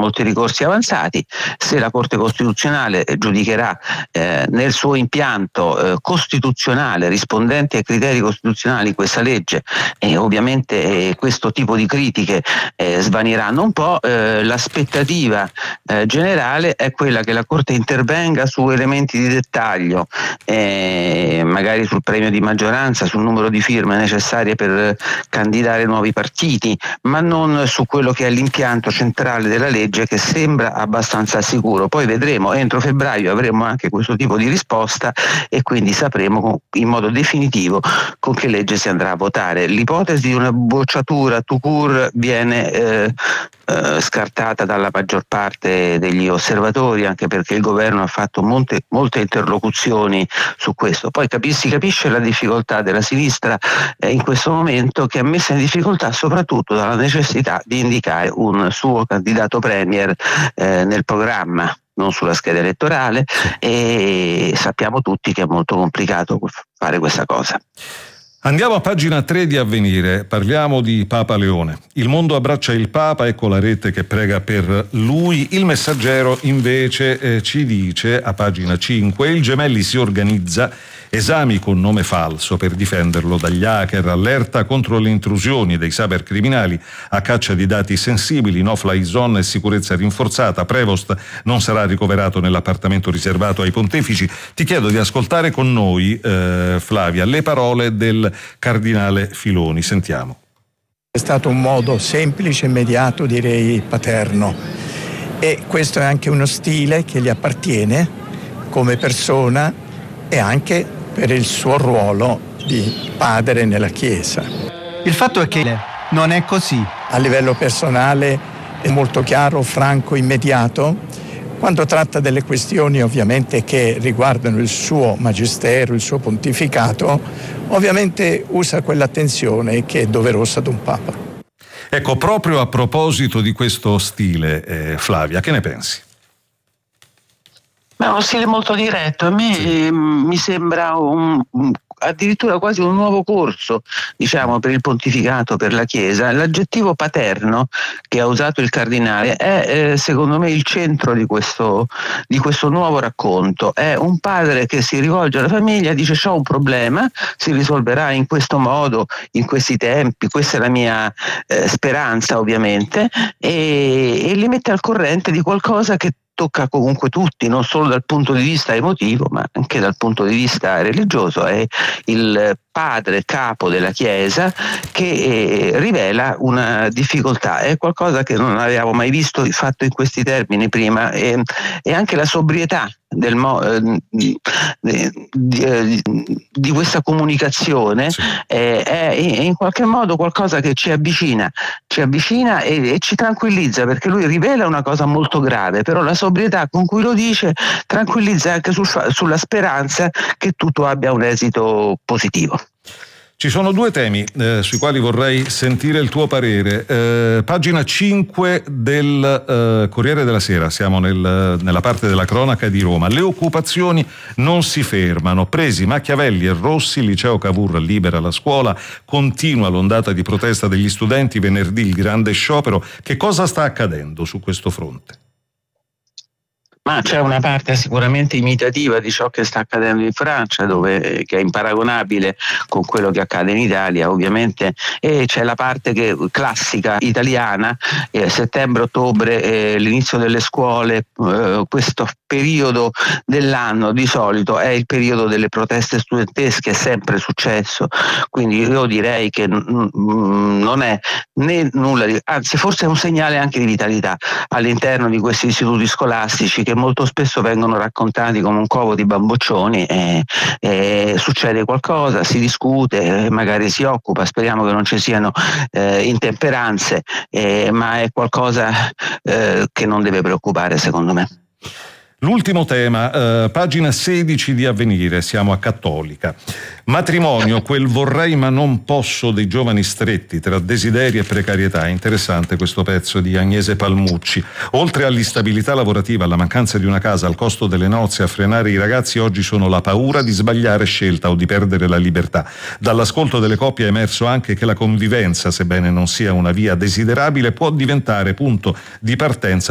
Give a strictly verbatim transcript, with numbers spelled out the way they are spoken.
molti ricorsi avanzati. Se la Corte Costituzionale giudicherà eh, nel suo impianto eh, costituzionale, rispondente ai criteri costituzionali, questa legge, e eh, ovviamente eh, questo tipo di critiche eh, svaniranno un po', eh, l'aspettativa eh, generale è quella che la Corte intervenga su elementi di dettaglio, eh, magari sul premio di maggioranza, sul numero di firme necessarie per candidare nuovi partiti, ma non su quello che è l'impianto centrale della legge, che sembra abbastanza sicuro. Poi vedremo, entro febbraio avremo anche questo tipo di risposta e quindi sapremo in modo definitivo con che legge si andrà a votare. L'ipotesi di una bocciatura tout court viene eh, eh, scartata dalla maggior parte degli osservatori, anche perché il governo ha fatto molte, molte interlocuzioni su questo. Poi capi, si capisce la difficoltà della sinistra eh, in questo momento, che è messa in difficoltà soprattutto dalla necessità di indicare un suo candidato premier eh, nel programma, non sulla scheda elettorale, e sappiamo tutti che è molto complicato fare questa cosa. Andiamo a pagina tre di Avvenire, parliamo di Papa Leone. Il mondo abbraccia il Papa, ecco la rete che prega per lui. Il Messaggero invece eh, ci dice a pagina cinque: il Gemelli si organizza, esami con nome falso per difenderlo dagli hacker, allerta contro le intrusioni dei cybercriminali a caccia di dati sensibili, no-fly zone e sicurezza rinforzata. Prevost non sarà ricoverato nell'appartamento riservato ai pontefici. Ti chiedo di ascoltare con noi, eh, Flavia, le parole del Cardinale Filoni. Sentiamo. È stato un modo semplice, immediato, direi paterno, e questo è anche uno stile che gli appartiene come persona e anche per il suo ruolo di padre nella Chiesa. Il fatto è che non è così. A livello personale è molto chiaro, franco, immediato. Quando tratta delle questioni ovviamente che riguardano il suo magistero, il suo pontificato, ovviamente usa quell'attenzione che è doverosa ad un Papa. Ecco, proprio a proposito di questo stile, eh, Flavia, che ne pensi? Ma è uno stile molto diretto, a me sì. eh, mi sembra un, un, addirittura quasi un nuovo corso, diciamo, per il pontificato, per la Chiesa. L'aggettivo paterno che ha usato il Cardinale è eh, secondo me il centro di questo, di questo nuovo racconto. È un padre che si rivolge alla famiglia, dice: c'ho un problema, si risolverà in questo modo, in questi tempi, questa è la mia eh, speranza ovviamente, e, e li mette al corrente di qualcosa che tocca comunque tutti, non solo dal punto di vista emotivo ma anche dal punto di vista religioso. È il padre capo della Chiesa che eh, rivela una difficoltà, è qualcosa che non avevamo mai visto fatto in questi termini prima, e, e anche la sobrietà del mo, eh, di, di, eh, di questa comunicazione sì. eh, è, è in qualche modo qualcosa che ci avvicina, ci avvicina e, e ci tranquillizza, perché lui rivela una cosa molto grave, però la sobrietà con cui lo dice tranquillizza anche sul, sulla speranza che tutto abbia un esito positivo. Ci sono due temi eh, sui quali vorrei sentire il tuo parere. Eh, pagina cinque del eh, Corriere della Sera, siamo nel, nella parte della cronaca di Roma. Le occupazioni non si fermano. Presi Machiavelli e Rossi, liceo Cavour libera la scuola, continua l'ondata di protesta degli studenti, venerdì il grande sciopero. Che cosa sta accadendo su questo fronte? Ma c'è una parte sicuramente imitativa di ciò che sta accadendo in Francia, dove, che è imparagonabile con quello che accade in Italia ovviamente, e c'è la parte che, classica italiana, eh, settembre-ottobre, eh, l'inizio delle scuole, eh, questo periodo dell'anno di solito è il periodo delle proteste studentesche, è sempre successo, quindi io direi che n- n- non è né nulla di, anzi forse è un segnale anche di vitalità all'interno di questi istituti scolastici, che molto spesso vengono raccontati come un covo di bamboccioni, e, e succede qualcosa, si discute, magari si occupa, speriamo che non ci siano eh, intemperanze, eh, ma è qualcosa eh, che non deve preoccupare secondo me. L'ultimo tema, eh, pagina sedici di Avvenire, siamo a Cattolica. Matrimonio, quel vorrei ma non posso dei giovani stretti tra desideri e precarietà. Interessante questo pezzo di Agnese Palmucci. Oltre all'instabilità lavorativa, alla mancanza di una casa, al costo delle nozze, a frenare i ragazzi, oggi sono la paura di sbagliare scelta o di perdere la libertà. Dall'ascolto delle coppie è emerso anche che la convivenza, sebbene non sia una via desiderabile, può diventare punto di partenza